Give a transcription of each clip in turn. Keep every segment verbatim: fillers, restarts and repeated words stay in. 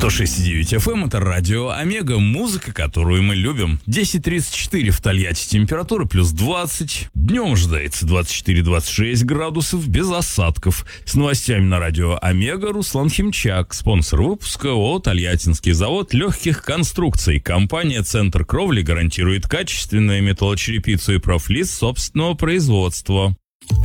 сто шесть и девять эф эм — это радио Омега, музыка, которую мы любим. десять тридцать четыре в Тольятти, температура плюс двадцать. Днем ожидается двадцать четыре - двадцать шесть градусов, без осадков. С новостями на радио Омега Руслан Химчак, спонсор выпуска ООО «Тольяттинский завод легких конструкций». Компания «Центр кровли» гарантирует качественную металлочерепицу и профлиз собственного производства.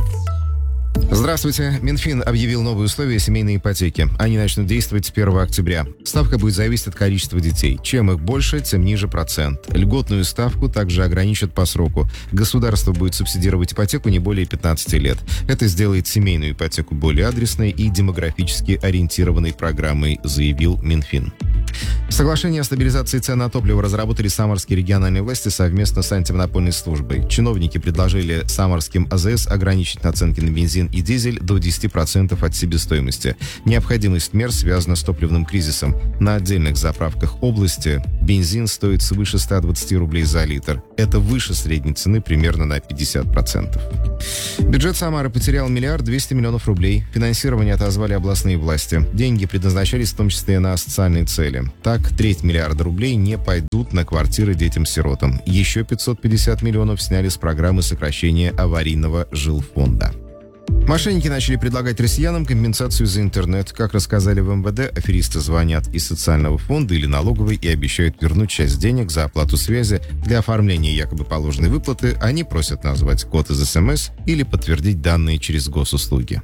Здравствуйте. Минфин объявил новые условия семейной ипотеки. Они начнут действовать с первого октября. Ставка будет зависеть от количества детей. Чем их больше, тем ниже процент. Льготную ставку также ограничат по сроку. Государство будет субсидировать ипотеку не более пятнадцати лет. Это сделает семейную ипотеку более адресной и демографически ориентированной программой, заявил Минфин. Соглашение о стабилизации цен на топливо разработали самарские региональные власти совместно с антимонопольной службой. Чиновники предложили самарским а зэ эс ограничить наценки на бензин и дизель до десяти процентов от себестоимости. Необходимость мер связана с топливным кризисом. На отдельных заправках области бензин стоит свыше ста двадцати рублей за литр. Это выше средней цены примерно на пятьдесят процентов. Бюджет Самары потерял миллиард двести миллионов рублей. Финансирование отозвали областные власти. Деньги предназначались в том числе на социальные цели. Так, треть миллиарда рублей не пойдут на квартиры детям-сиротам. Еще пятьсот пятьдесят миллионов сняли с программы сокращения аварийного жилфонда. Мошенники начали предлагать россиянам компенсацию за интернет. Как рассказали в эм вэ дэ, аферисты звонят из социального фонда или налоговой и обещают вернуть часть денег за оплату связи. Для оформления якобы положенной выплаты они просят назвать код из эс эм эс или подтвердить данные через госуслуги.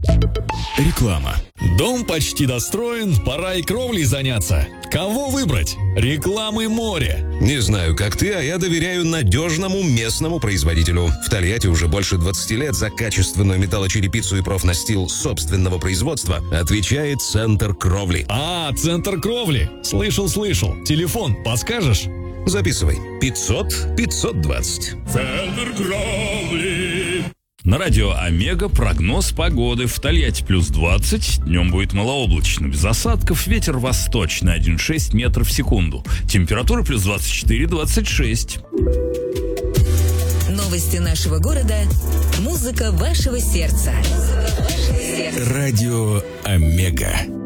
Реклама. Дом почти достроен, пора и кровлей заняться. Кого выбрать? Рекламы море. Не знаю, как ты, а я доверяю надежному местному производителю. В Тольятти уже больше двадцати лет за качественную металлочерепицу и профнастил собственного производства отвечает «Центр кровли». А, «Центр кровли». Слышал, слышал. Телефон подскажешь? Записывай. пятьсот пятьсот двадцать. Центр кровли. На радио Омега прогноз погоды. В Тольятти плюс двадцать, днем будет малооблачно, без осадков, ветер восточный один и шесть метров в секунду. Температура плюс двадцать четыре - двадцать шесть. Новости нашего города, музыка вашего сердца. Радио Омега.